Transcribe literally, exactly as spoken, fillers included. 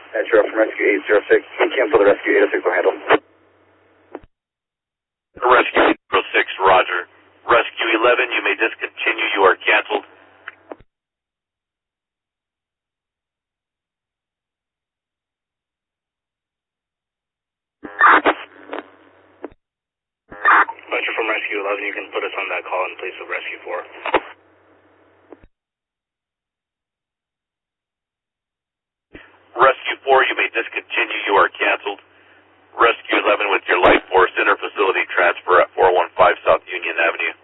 Metro from Rescue eight zero six. Cancel the Rescue eight oh six will handle. Rescue eight zero six, roger. Rescue eleven, you may discontinue. You are canceled. Metro from Rescue eleven, you can put us on that call in place of Rescue four. Rescue four, you may discontinue. You are canceled. Rescue eleven with your life force, inter-facility transfer at four one five South Union Avenue.